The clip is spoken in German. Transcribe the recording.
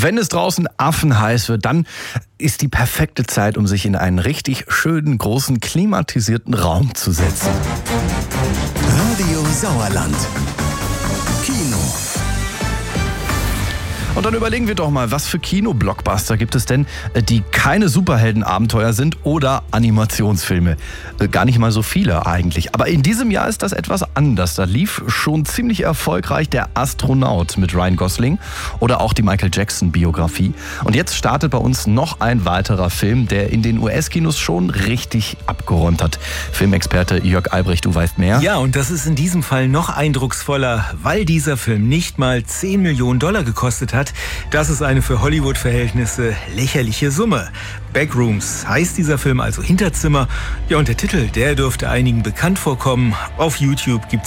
Wenn es draußen affenheiß wird, dann ist die perfekte Zeit, um sich in einen richtig schönen, großen, klimatisierten Raum zu setzen. Radio Sauerland. Kino. Und dann überlegen wir doch mal, was für Kino-Blockbuster gibt es denn, die keine Superheldenabenteuer sind oder Animationsfilme? Gar nicht mal so viele eigentlich. Aber in diesem Jahr ist das etwas anders. Da lief schon ziemlich erfolgreich Der Astronaut mit Ryan Gosling oder auch die Michael Jackson-Biografie. Und jetzt startet bei uns noch ein weiterer Film, der in den US-Kinos schon richtig abgeräumt hat. Filmexperte Jörg Albrecht, du weißt mehr? Ja, und das ist in diesem Fall noch eindrucksvoller, weil dieser Film nicht mal 10 Millionen Dollar gekostet hat. Das ist eine für Hollywood-Verhältnisse lächerliche Summe. Backrooms heißt dieser Film also Hinterzimmer. Ja, und der Titel, der dürfte einigen bekannt vorkommen. Auf YouTube gibt's